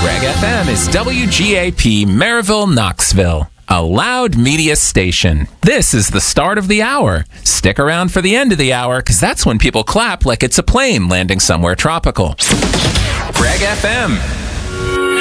Reg FM is WGAP Maryville, Knoxville, a loud media station. This is the start of the hour. Stick around for the end of the hour, because that's when people clap like it's a plane landing somewhere tropical. Reg FM.